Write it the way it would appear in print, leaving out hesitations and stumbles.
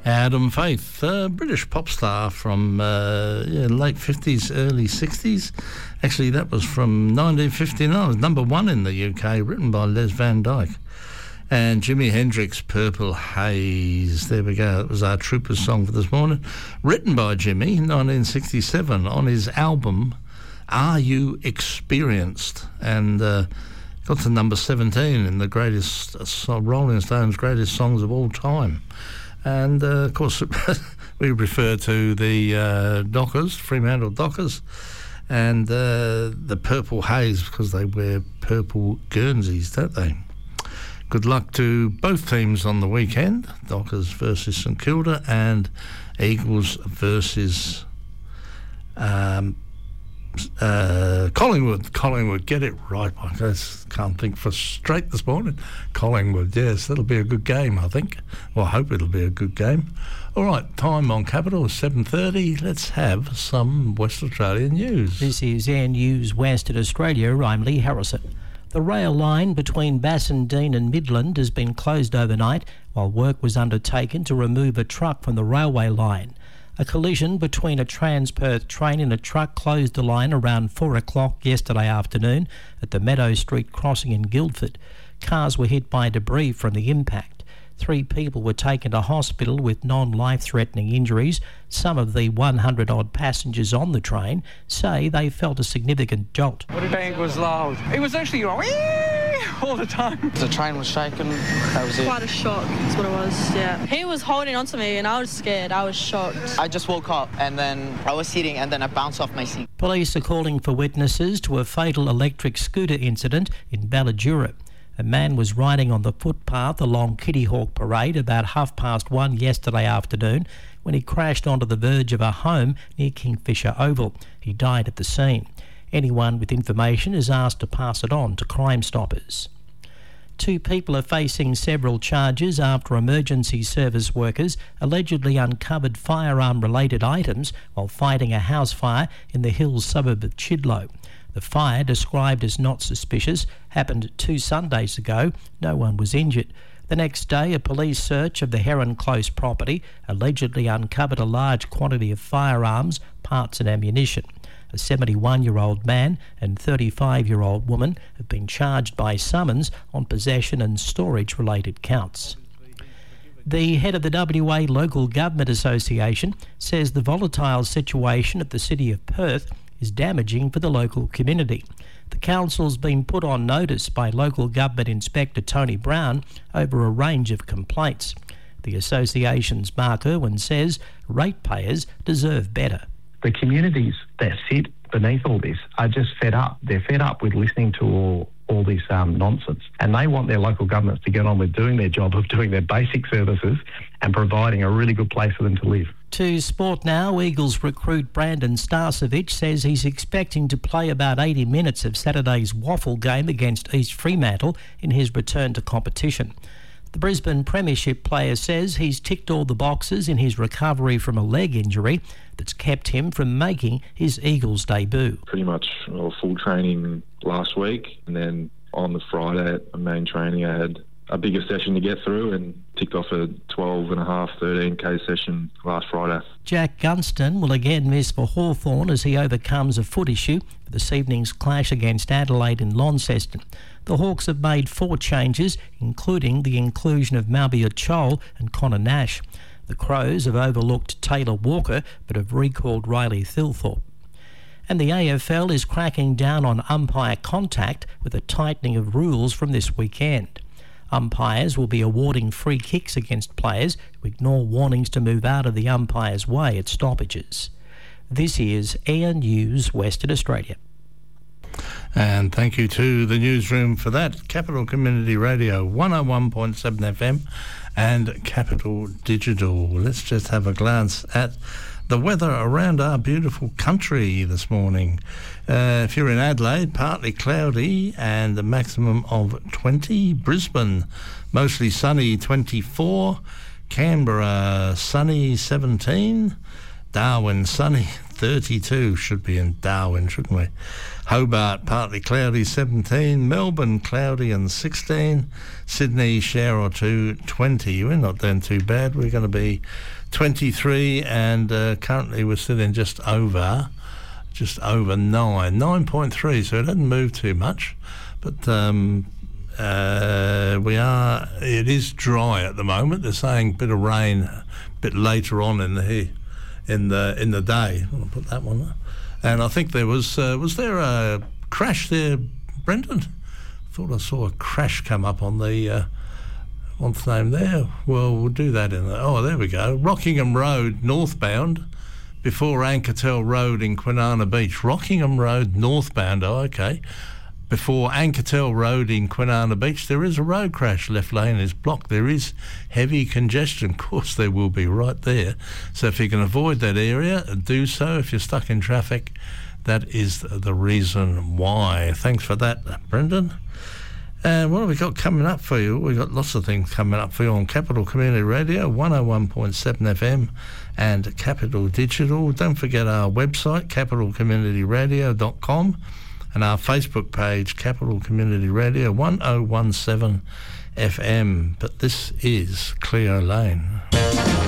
Adam Faith, a British pop star from late 50s, early 60s. Actually, that was from 1959. It was number one in the UK, written by Les Van Dyke. And Jimi Hendrix, Purple Haze. There we go. That was our Troopers song for this morning. Written by Jimmy in 1967 on his album, Are You Experienced? And got to number 17 in the greatest Rolling Stones' greatest songs of all time. And, of course, we refer to the Dockers, Fremantle Dockers, and the Purple Haze because they wear purple Guernseys, don't they? Good luck to both teams on the weekend, Dockers versus St Kilda and Eagles versus Collingwood. Collingwood, get it right. I just can't think for straight this morning. Collingwood, yes, that'll be a good game, I think. Well, I hope it'll be a good game. All right, time on Capital is 7:30. Let's have some West Australian news. This is Air News Western Australia. I'm Lee Harrison. The rail line between Bassendean and Midland has been closed overnight while work was undertaken to remove a truck from the railway line. A collision between a Transperth train and a truck closed the line around 4 o'clock yesterday afternoon at the Meadow Street crossing in Guildford. Cars were hit by debris from the impact. 3 people were taken to hospital with non-life-threatening injuries. Some of the 100-odd passengers on the train say they felt a significant jolt. The bang was loud. It was actually going all the time. The train was shaking. That was it. Quite a shock is what it was, yeah. He was holding on to me and I was scared. I was shocked. I just woke up and then I was sitting and then I bounced off my seat. Police are calling for witnesses to a fatal electric scooter incident in Balladura. A man was riding on the footpath along Kitty Hawk Parade about 1:30 yesterday afternoon when he crashed onto the verge of a home near Kingfisher Oval. He died at the scene. Anyone with information is asked to pass it on to Crime Stoppers. 2 people are facing several charges after emergency service workers allegedly uncovered firearm-related items while fighting a house fire in the Hills suburb of Chidlow. The fire, described as not suspicious, happened 2 Sundays ago. No one was injured. The next day, a police search of the Heron Close property allegedly uncovered a large quantity of firearms, parts and ammunition. A 71-year-old man and 35-year-old woman have been charged by summons on possession and storage-related counts. The head of the WA Local Government Association says the volatile situation at the City of Perth is damaging for the local community. The council's been put on notice by Local Government Inspector Tony Brown over a range of complaints. The association's Mark Irwin says ratepayers deserve better. The communities that sit beneath all this are just fed up. They're fed up with listening to all this nonsense, and they want their local governments to get on with doing their job of doing their basic services and providing a really good place for them to live. To sport now, Eagles recruit Brandon Starcevic says he's expecting to play about 80 minutes of Saturday's waffle game against East Fremantle in his return to competition. The Brisbane Premiership player says he's ticked all the boxes in his recovery from a leg injury that's kept him from making his Eagles debut. Pretty much full training last week, and then on the Friday at main training I had a bigger session to get through and ticked off a 12.5, 13k session last Friday. Jack Gunston will again miss for Hawthorn as he overcomes a foot issue for this evening's clash against Adelaide in Launceston. The Hawks have made 4 changes, including the inclusion of Malbia Chol and Connor Nash. The Crows have overlooked Taylor Walker but have recalled Riley Thilthorpe. And the AFL is cracking down on umpire contact with a tightening of rules from this weekend. Umpires will be awarding free kicks against players who ignore warnings to move out of the umpire's way at stoppages. This is Air News Western Australia. And thank you to the newsroom for that. Capital Community Radio 101.7 FM and Capital Digital. Let's just have a glance at the weather around our beautiful country this morning. If you're in Adelaide, partly cloudy and a maximum of 20. Brisbane, mostly sunny, 24. Canberra, sunny, 17. Darwin, sunny, 32. Should be in Darwin, shouldn't we? Hobart, partly cloudy, 17. Melbourne, cloudy and 16. Sydney, shower or two, 20. We're not doing too bad. We're going to be 23, and currently we're sitting just over 9.3, so it hasn't moved too much. But it is dry at the moment. They're saying a bit of rain a bit later on in the day. I'll put that one up. And I think there was there a crash there, Brendan? I thought I saw a crash come up on the what's the name there? Well, we'll do that there we go. Rockingham Road northbound before Ankertel Road in Kwinana Beach. Rockingham Road northbound, okay. Before Ankertel Road in Kwinana Beach, there is a road crash. Left lane is blocked. There is heavy congestion. Of course, there will be right there. So if you can avoid that area, do so. If you're stuck in traffic, that is the reason why. Thanks for that, Brendan. And what have we got coming up for you? We've got lots of things coming up for you on Capital Community Radio, 101.7 FM and Capital Digital. Don't forget our website, capitalcommunityradio.com, and our Facebook page, Capital Community Radio 1017 FM. But this is Cleo Lane.